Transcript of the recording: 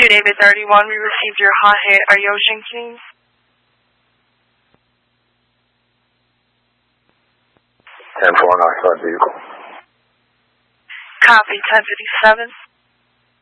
David 31, we received your hot hit. Are you Ocean King? 10-4, Northside vehicle. Copy, 1057.